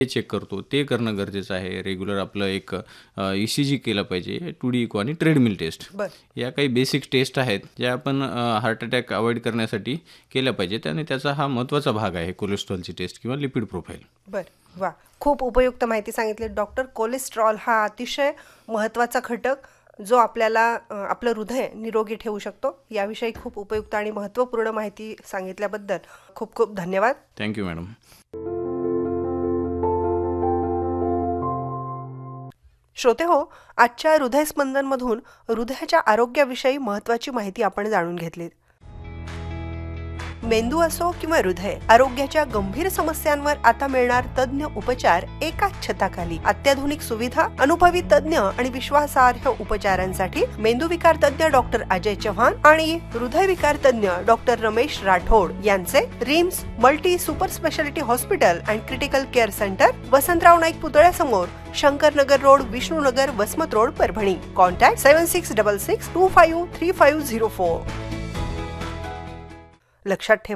ते चेक करतो, ते करणं गरजेचं आहे. रेग्युलर आपलं एक ECG केलं पाहिजे, 2D इको आणि ट्रेडमिल टेस्ट. या काही बेसिक टेस्ट आहेत ज्या आपण हार्ट अटॅक अवॉइड करण्यासाठी केल्या पाहिजेत आणि त्याचा हा महत्त्वाचा भाग आहे कोलेस्ट्रॉलची टेस्ट किंवा लिपिड प्रोफाईल. वा, खूप उपयुक्त माहिती सांगितली डॉक्टर. कोलेस्ट्रॉल हा अतिशय महत्त्वाचा घटक जो आपल्याला आपलं हृदय निरोगी ठेवू शकतो. याविषयी खूप उपयुक्त आणि महत्त्वपूर्ण माहिती सांगितल्याबद्दल खूप खूप धन्यवाद. Thank you madam. श्रोते हो, आजच्या हृदयस्पंदनमधून हृदयाच्या आरोग्याविषयी महत्त्वाची माहिती आपण जाणून घेतली. मेंदू असो किंवा हृदय, आरोग्याच्या गंभीर समस्यांवर आता मिळणार तज्ञ उपचार एकाच छताखाली. अत्याधुनिक सुविधा, अनुभवी तज्ञ आणि विश्वासार्ह उपचारांसाठी मेंदूविकार तज्ञ डॉक्टर अजय चव्हाण आणि हृदयविकार तज्ञ डॉक्टर रमेश राठोड यांचे RIMS multi super speciality hospital and critical care centre, Vasantrao Naik पुतळ्यासमोर, Shankarnagar road, Vishnunagar, Vasmat road, Parbhani. Contact 7666253504. लक्षात ठेवा.